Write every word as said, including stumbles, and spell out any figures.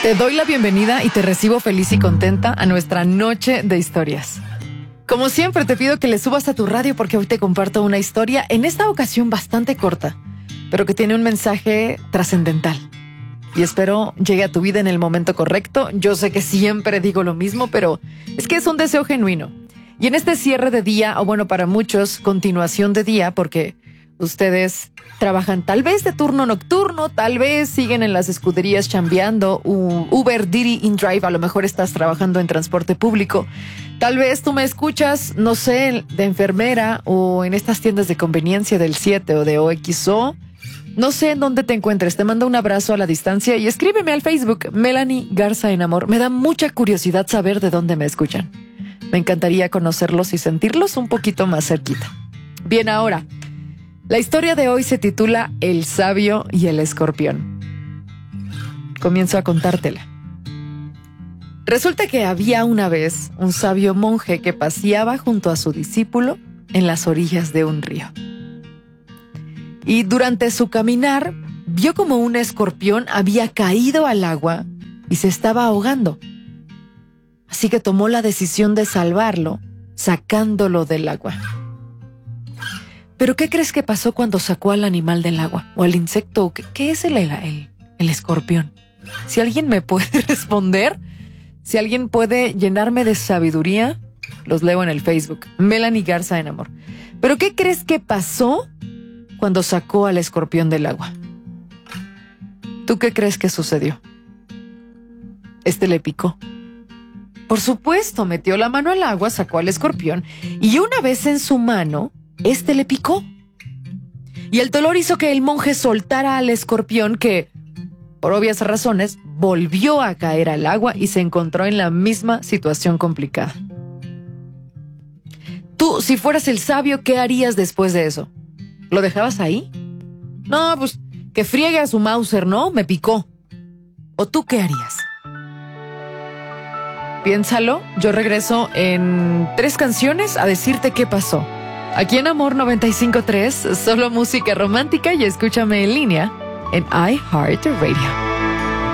Te doy la bienvenida y te recibo feliz y contenta a nuestra noche de historias. Como siempre, te pido que le subas a tu radio porque hoy te comparto una historia, en esta ocasión bastante corta, pero que tiene un mensaje trascendental. Y espero llegue a tu vida en el momento correcto. Yo sé que siempre digo lo mismo, pero es que es un deseo genuino. Y en este cierre de día, o bueno, para muchos, continuación de día, porque ustedes trabajan tal vez de turno nocturno, tal vez siguen en las escuderías chambeando, Uber, Didi, InDrive, a lo mejor estás trabajando en transporte público. Tal vez tú me escuchas, no sé, de enfermera o en estas tiendas de conveniencia del siete o de O X O. No sé en dónde te encuentres, te mando un abrazo a la distancia y escríbeme al Facebook, Melanie Garza en Amor. Me da mucha curiosidad saber de dónde me escuchan. Me encantaría conocerlos y sentirlos un poquito más cerquita. Bien, ahora, la historia de hoy se titula El sabio y el escorpión. Comienzo a contártela. Resulta que había una vez un sabio monje que paseaba junto a su discípulo en las orillas de un río. Y durante su caminar, vio como un escorpión había caído al agua y se estaba ahogando. Así que tomó la decisión de salvarlo, sacándolo del agua. ¿Pero qué crees que pasó cuando sacó al animal del agua? ¿O al insecto? ¿Qué, qué es el, el, el escorpión? Si alguien me puede responder, si alguien puede llenarme de sabiduría, los leo en el Facebook. Melanie Garza en Amor. ¿Pero qué crees que pasó cuando sacó al escorpión del agua? ¿Tú qué crees que sucedió? Este le picó. Por supuesto, metió la mano al agua, sacó al escorpión y una vez en su mano, este le picó. Y el dolor hizo que el monje soltara al escorpión que, por obvias razones, volvió a caer al agua y se encontró en la misma situación complicada. Tú, si fueras el sabio, ¿qué harías después de eso? ¿Lo dejabas ahí? No, pues que friegue a su Mauser, ¿no? Me picó. ¿O tú qué harías? Piénsalo, yo regreso en tres canciones a decirte qué pasó. Aquí en Amor noventa y cinco punto tres, solo música romántica y escúchame en línea en iHeartRadio.